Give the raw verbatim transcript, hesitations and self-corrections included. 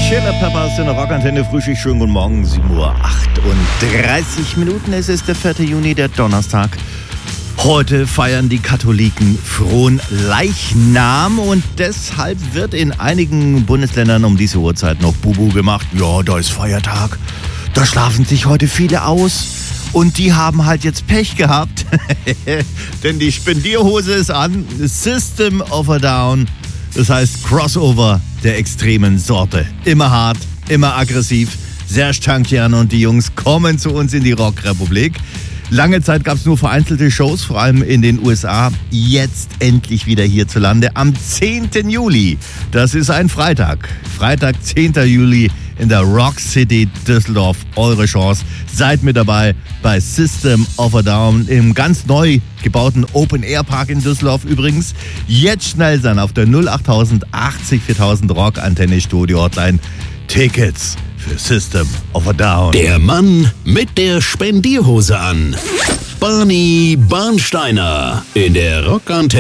Chili Peppers in der Rockantenne, Frühschicht, schönen guten Morgen, sieben Uhr achtunddreißig Minuten, es ist der vierte Juni, der Donnerstag. Heute feiern die Katholiken frohen Leichnam und deshalb wird in einigen Bundesländern um diese Uhrzeit noch Bubu gemacht. Ja, da ist Feiertag, da schlafen sich heute viele aus und die haben halt jetzt Pech gehabt, denn die Spendierhose ist an, System of a Down. Das heißt Crossover der extremen Sorte. Immer hart, immer aggressiv. Serj Tankian und die Jungs kommen zu uns in die Rockrepublik. Lange Zeit gab es nur vereinzelte Shows, vor allem in den U S A. Jetzt endlich wieder hierzulande am zehnten Juli. Das ist ein Freitag. Freitag, zehnten Juli in der Rock City Düsseldorf. Eure Chance. Seid mit dabei bei System of a Down im ganz neu gebauten Open-Air-Park in Düsseldorf übrigens. Jetzt schnell sein auf der null acht null achtzig viertausend Rock Antenne Studio Hotline. Tickets für System of a Down. Der Mann mit der Spendierhose an. Barney Barnsteiner in der Rock Antenne.